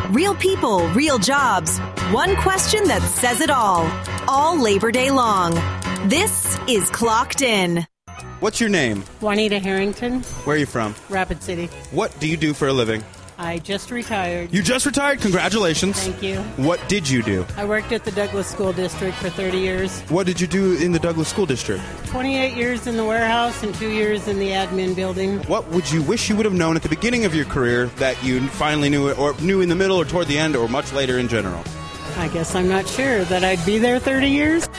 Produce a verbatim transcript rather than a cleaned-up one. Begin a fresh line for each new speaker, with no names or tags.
Real people, real jobs. One question that says it all. All Labor Day long. This is Clocked In.
What's your name?
Juanita Harrington.
Where are you from?
Rapid City.
What do you do for a living?
I just retired.
You just retired? Congratulations.
Thank you.
What did you do?
I worked at the Douglas School District for thirty years.
What did you do in the Douglas School District?
twenty-eight years in the warehouse and two years in the admin building.
What would you wish you would have known at the beginning of your career that you finally knew, or knew in the middle or toward the end or much later in general?
I guess I'm not sure that I'd be there thirty years.